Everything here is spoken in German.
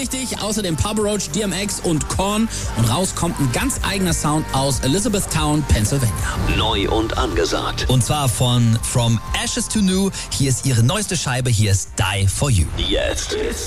richtig. Außerdem Papa Roach, DMX und Korn. Und raus kommt ein ganz eigener Sound aus Elizabethtown, Pennsylvania. Neu und angesagt. Und zwar von From Ashes to New. Hier ist ihre neueste Scheibe. Hier ist Die For You. Jetzt